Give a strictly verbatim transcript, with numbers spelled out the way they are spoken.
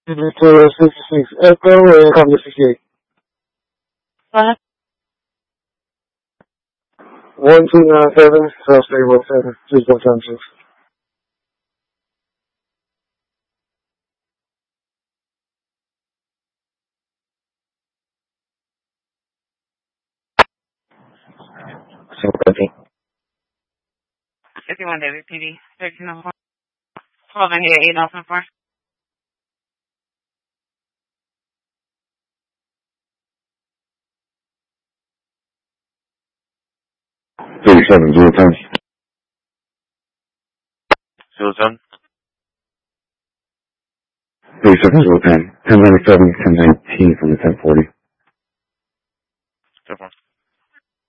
Victoria sixty-six Echo and Company sixty-eight. What? one two nine seven, South State Road seven, three four seven six. fifty-one W P D, thirteen oh four, twelve ninety-eight, eight oh four. thirty-seven, zero ten. Zero ten. thirty-seven, zero ten. ten ninety-seven, ten nineteen from the ten forty. ten four.